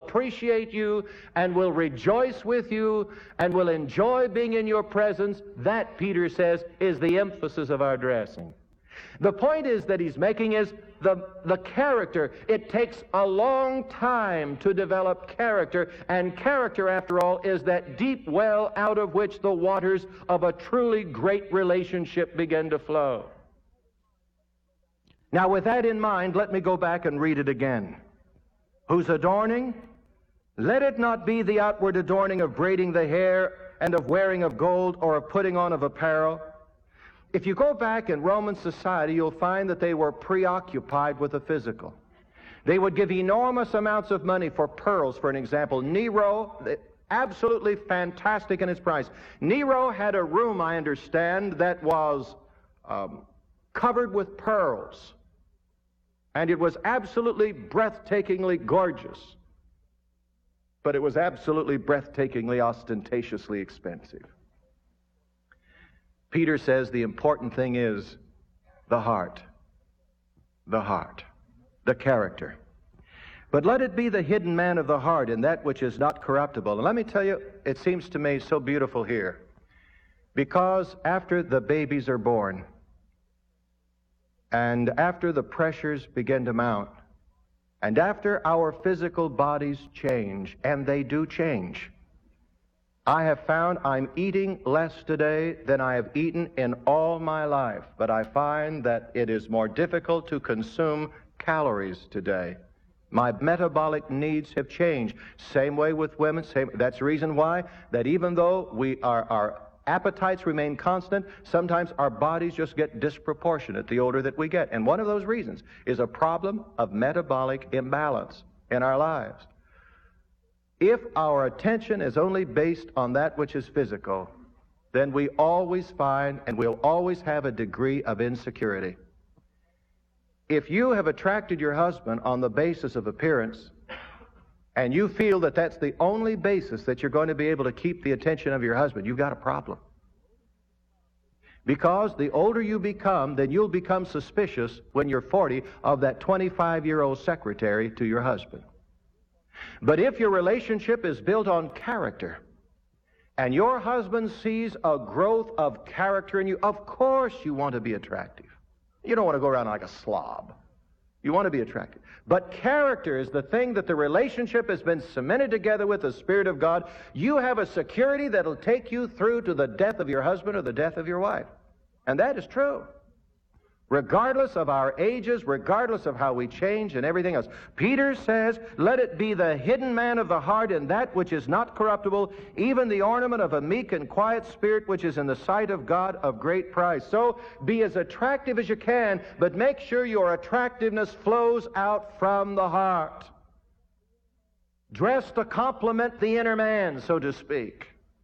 appreciate you and will rejoice with you and will enjoy being in your presence. That, Peter says, is the emphasis of our dressing. The point is that he's making is the character. It takes a long time to develop character, and character, after all, is that deep well out of which the waters of a truly great relationship begin to flow. Now, with that in mind, let me go back and read it again. Whose adorning? Let it not be the outward adorning of braiding the hair and of wearing of gold or of putting on of apparel. If you go back in Roman society, you'll find that they were preoccupied with the physical. They would give enormous amounts of money for pearls, for an example. Nero, absolutely fantastic in its price. Nero had a room, I understand, that was covered with pearls. And it was absolutely breathtakingly gorgeous. But it was absolutely breathtakingly, ostentatiously expensive. Peter says the important thing is the heart, the character. But let it be the hidden man of the heart in that which is not corruptible. And let me tell you, it seems to me so beautiful here. Because after the babies are born, and after the pressures begin to mount, and after our physical bodies change, and they do change, I have found I'm eating less today than I have eaten in all my life, but I find that it is more difficult to consume calories today. My metabolic needs have changed. Same way with women. That's the reason why that even though our appetites remain constant, sometimes our bodies just get disproportionate the older that we get. And one of those reasons is a problem of metabolic imbalance in our lives. If our attention is only based on that which is physical, then we always find and we'll always have a degree of insecurity. If you have attracted your husband on the basis of appearance, and you feel that that's the only basis that you're going to be able to keep the attention of your husband, you've got a problem. Because the older you become, then you'll become suspicious when you're 40 of that 25-year-old secretary to your husband. But if your relationship is built on character, and your husband sees a growth of character in you, of course you want to be attractive. You don't want to go around like a slob. You want to be attractive. But character is the thing that the relationship has been cemented together with the Spirit of God. You have a security that'll take you through to the death of your husband or the death of your wife. And that is true. Regardless of our ages, regardless of how we change and everything else. Peter says, let it be the hidden man of the heart in that which is not corruptible, even the ornament of a meek and quiet spirit which is in the sight of God of great price. So be as attractive as you can, but make sure your attractiveness flows out from the heart. Dress to complement the inner man, so to speak.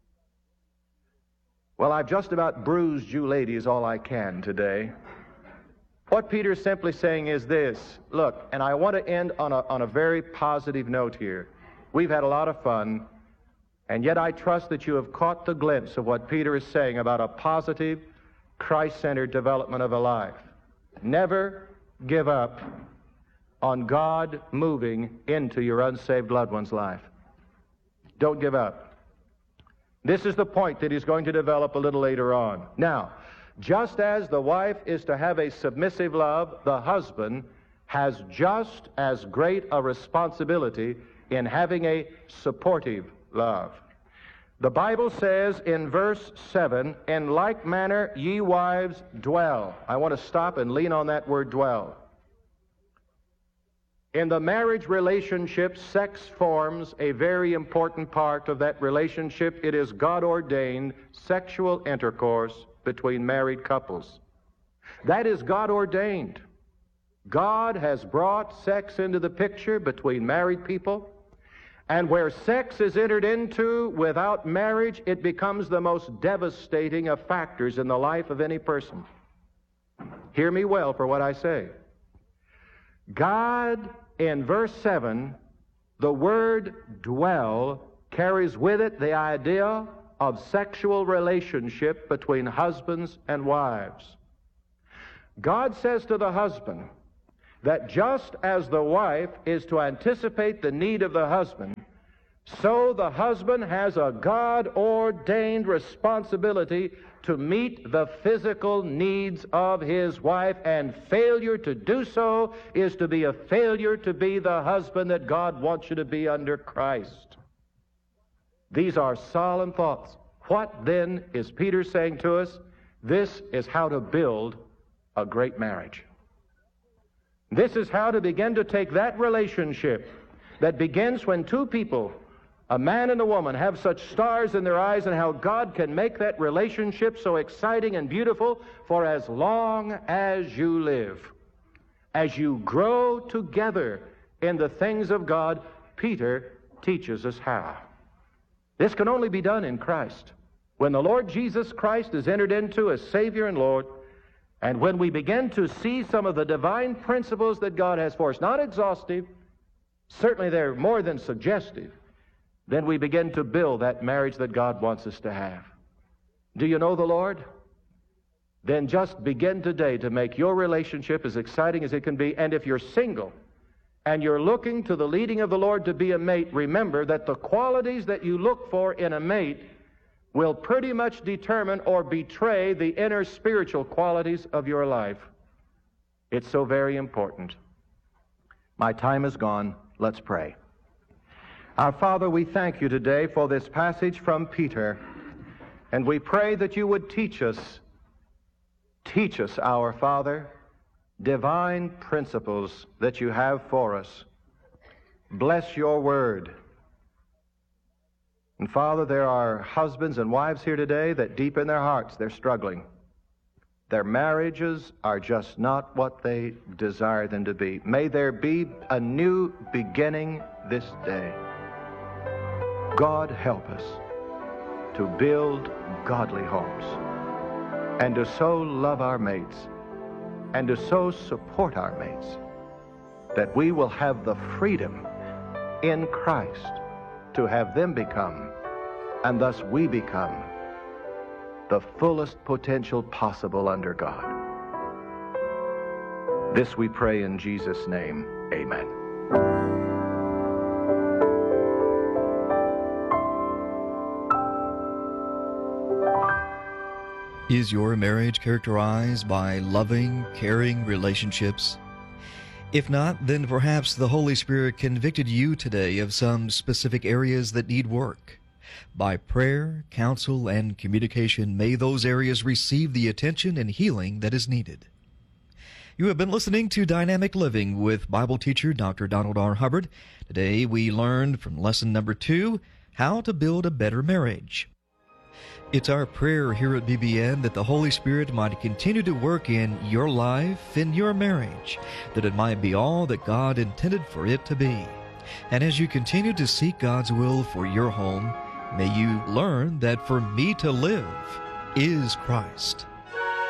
Well, I've just about bruised you ladies all I can today. What Peter's simply saying is this. Look, and I want to end on a very positive note here. We've had a lot of fun, and yet I trust that you have caught the glimpse of what Peter is saying about a positive, Christ-centered development of a life. Never give up on God moving into your unsaved loved one's life. Don't give up. This is the point that he's going to develop a little later on. Now, just as the wife is to have a submissive love, the husband has just as great a responsibility in having a supportive love. The Bible says in verse 7, in like manner ye wives dwell. I want to stop and lean on that word dwell. In the marriage relationship, sex forms a very important part of that relationship. It is God-ordained sexual intercourse between married couples. That is God-ordained. God has brought sex into the picture between married people, and where sex is entered into without marriage, it becomes the most devastating of factors in the life of any person. Hear me well for what I say. God, in verse 7, the word dwell carries with it the idea of sexual relationship between husbands and wives. God says to the husband, that just as the wife is to anticipate the need of the husband, so the husband has a God-ordained responsibility to meet the physical needs of his wife, and failure to do so is to be a failure to be the husband that God wants you to be under Christ. These are solemn thoughts. What then is Peter saying to us? This is how to build a great marriage. This is how to begin to take that relationship that begins when two people, a man and a woman, have such stars in their eyes, and how God can make that relationship so exciting and beautiful for as long as you live. As you grow together in the things of God, Peter teaches us how. This can only be done in Christ. When the Lord Jesus Christ is entered into as Savior and Lord, and when we begin to see some of the divine principles that God has for us, not exhaustive, certainly they're more than suggestive, then we begin to build that marriage that God wants us to have. Do you know the Lord? Then just begin today to make your relationship as exciting as it can be. And if you're single and you're looking to the leading of the Lord to be a mate, remember that the qualities that you look for in a mate will pretty much determine or betray the inner spiritual qualities of your life. It's so very important. My time is gone. Let's pray. Our Father, we thank you today for this passage from Peter, and we pray that you would teach us, our Father, divine principles that you have for us. Bless your word. And Father, there are husbands and wives here today that deep in their hearts they're struggling. Their marriages are just not what they desire them to be. May there be a new beginning this day. God help us to build godly homes, and to so love our mates, and to so support our mates, that we will have the freedom in Christ to have them become, and thus we become, the fullest potential possible under God. This we pray in Jesus' name. Amen. Is your marriage characterized by loving, caring relationships? If not, then perhaps the Holy Spirit convicted you today of some specific areas that need work. By prayer, counsel, and communication, may those areas receive the attention and healing that is needed. You have been listening to Dynamic Living with Bible teacher Dr. Donald R. Hubbard. Today we learned from lesson number 2, how to build a better marriage. It's our prayer here at BBN that the Holy Spirit might continue to work in your life, in your marriage, that it might be all that God intended for it to be. And as you continue to seek God's will for your home, may you learn that for me to live is Christ.